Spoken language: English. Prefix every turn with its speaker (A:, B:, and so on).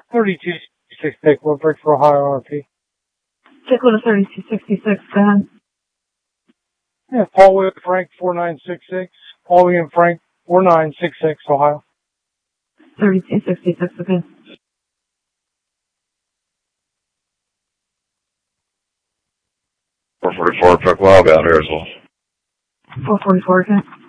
A: 3266 Pickwood, Brickville, Ohio, RP.
B: Pickwood to 3266, go ahead.
A: Yeah, Paul William Frank 4966. Paul William Frank 4966, Ohio.
B: 3266, okay.
C: 444 Pickwood, I'll be out here as well.
B: 444, okay.